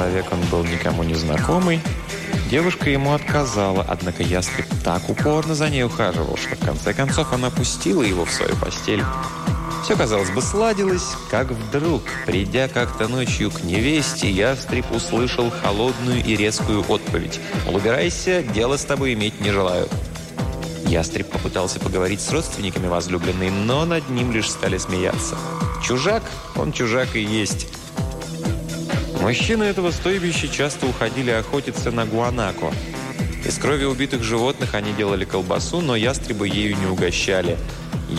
человек он был никому не знакомый. Девушка ему отказала, однако ястреб так упорно за ней ухаживал, что в конце концов она пустила его в свою постель. Все, казалось бы, сладилось, как вдруг, придя как-то ночью к невесте, ястреб услышал холодную и резкую отповедь: «Мол, убирайся, дело с тобой иметь не желаю». Ястреб попытался поговорить с родственниками возлюбленной, но над ним лишь стали смеяться. Чужак, он чужак и есть. Мужчины этого стойбища часто уходили охотиться на гуанако. Из крови убитых животных они делали колбасу, но ястреба ею не угощали.